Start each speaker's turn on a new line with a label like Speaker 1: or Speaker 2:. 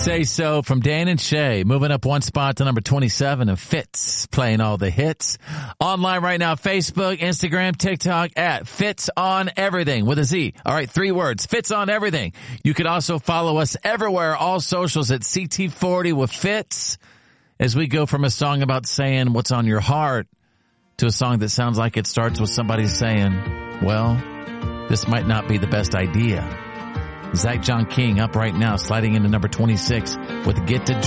Speaker 1: Say So from Dan and Shay, moving up one spot to number 27 of Fitz, playing all the hits. Online right now, Facebook, Instagram, TikTok at Fitz on Everything with a Z. All right, 3 words, Fitz on Everything. You could also follow us everywhere, all socials at CT40 with Fitz, as we go from a song about saying what's on your heart to a song that sounds like it starts with somebody saying, well, this might not be the best idea. Zach John King up right now, sliding into number 26 with Get to